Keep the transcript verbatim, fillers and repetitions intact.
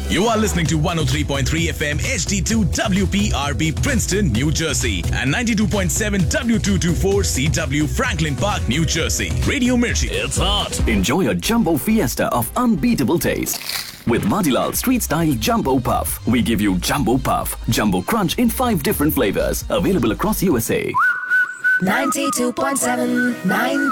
You are listening to one oh three point three F M H D two W P R P Princeton, New Jersey and ninety-two point seven W two twenty-four C W Franklin Park, New Jersey. Radio Mirchi. It's hot. Enjoy a jumbo fiesta of unbeatable taste. With Madilal Street Style Jumbo Puff, we give you Jumbo Puff, Jumbo Crunch in five different flavors, available across U S A. ninety-two point seven, nine